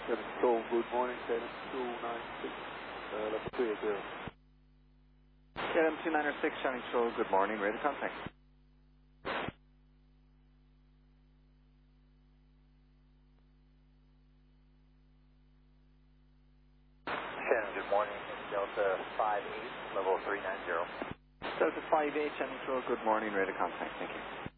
Shannon Control, good morning, Shannon 296, level 380. KLM 296, Shannon Control, good morning, ready to contact. Shannon, good morning, Delta 58, level 390. Delta 58, Shannon Control, good morning, ready to contact, thank you.